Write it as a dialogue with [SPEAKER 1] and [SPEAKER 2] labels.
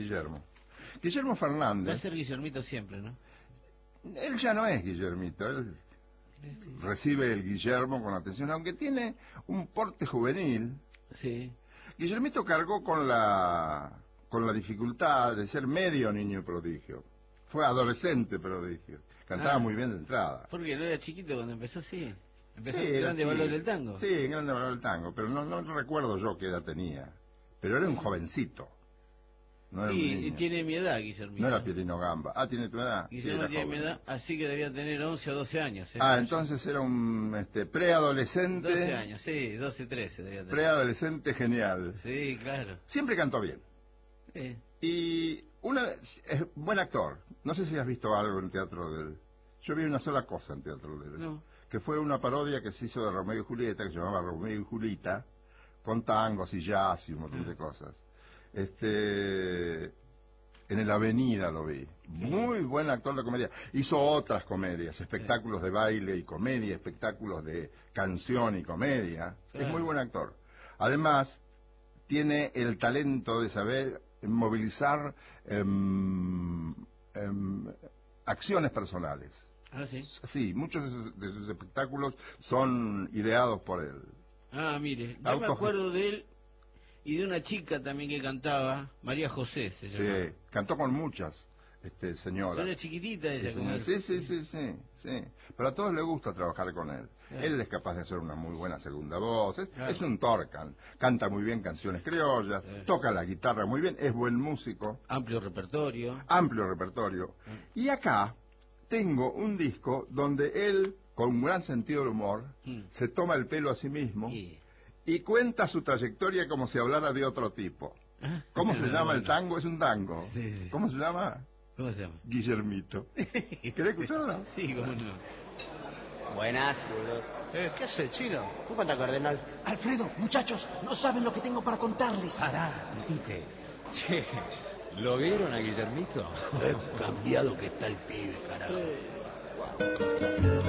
[SPEAKER 1] Guillermo. Guillermo
[SPEAKER 2] Va a
[SPEAKER 1] Fernández,
[SPEAKER 2] ser Guillermito siempre, ¿no?
[SPEAKER 1] él ya no es Guillermito, él recibe el Guillermo con atención, aunque tiene un porte juvenil.
[SPEAKER 2] Sí.
[SPEAKER 1] Guillermito cargó con la dificultad de ser medio niño prodigio. Fue adolescente prodigio. Cantaba muy bien de entrada.
[SPEAKER 2] Porque no era chiquito cuando empezó, sí. Empezó
[SPEAKER 1] Sí,
[SPEAKER 2] en
[SPEAKER 1] era
[SPEAKER 2] Grande
[SPEAKER 1] chico.
[SPEAKER 2] Valor del Tango.
[SPEAKER 1] Sí, en Grande Valor del Tango, pero no recuerdo yo qué edad tenía. Pero era un jovencito. No era un
[SPEAKER 2] Y
[SPEAKER 1] niño.
[SPEAKER 2] tiene mi edad, Guillermito.
[SPEAKER 1] No era Pierino Gamba. Ah, ¿tiene tu edad? Sí,
[SPEAKER 2] Guillermo
[SPEAKER 1] era
[SPEAKER 2] tiene mi
[SPEAKER 1] joven.
[SPEAKER 2] edad, así que debía tener 11 o 12 años.
[SPEAKER 1] Ah, entonces era un preadolescente.
[SPEAKER 2] 12 años, sí, 12, 13 debía tener.
[SPEAKER 1] Preadolescente genial.
[SPEAKER 2] Sí, claro.
[SPEAKER 1] Siempre cantó bien.
[SPEAKER 2] Sí.
[SPEAKER 1] Y es buen actor. No sé si has visto algo en teatro de él. Yo vi una sola cosa en teatro de él.
[SPEAKER 2] No.
[SPEAKER 1] Que fue una parodia que se hizo de Romeo y Julieta, que se llamaba Romeo y Julita, con tangos y jazz y un montón de cosas. En el Avenida lo vi. Muy buen actor de comedia. Hizo otras comedias, espectáculos de baile y comedia, espectáculos de canción y comedia.
[SPEAKER 2] Claro.
[SPEAKER 1] Es muy buen actor. Además, tiene el talento de saber movilizar acciones personales.
[SPEAKER 2] Ah, sí.
[SPEAKER 1] Sí, muchos de sus espectáculos son ideados por él.
[SPEAKER 2] Ah, mire, yo me acuerdo de él y de una chica también que cantaba, María José se llamaba.
[SPEAKER 1] Sí, cantó con muchas señoras.
[SPEAKER 2] Era chiquitita ella.
[SPEAKER 1] Sí. Pero a todos les gusta trabajar con él. Él es capaz de hacer una muy buena segunda voz. Es un Torcan. Canta muy bien canciones criollas. Toca la guitarra muy bien. Es buen músico.
[SPEAKER 2] Amplio repertorio.
[SPEAKER 1] Amplio repertorio. Y acá tengo un disco donde él, con un gran sentido del humor, se toma el pelo a sí mismo y cuenta su trayectoria como si hablara de otro tipo. ¿Cómo se llama el tango? Es un tango.
[SPEAKER 2] Sí.
[SPEAKER 1] ¿Cómo se llama?
[SPEAKER 2] ¿Cómo se llama?
[SPEAKER 1] Guillermito. ¿Querés escucharlo?
[SPEAKER 2] Sí, cómo no.
[SPEAKER 3] Buenas.
[SPEAKER 4] ¿Qué hace, chino?
[SPEAKER 3] ¿Cómo anda, cardenal?
[SPEAKER 5] Alfredo, muchachos, no saben lo que tengo para contarles.
[SPEAKER 6] Pará, Tite. Che, ¿lo vieron a Guillermito?
[SPEAKER 5] Qué cambiado que está el pibe, carajo.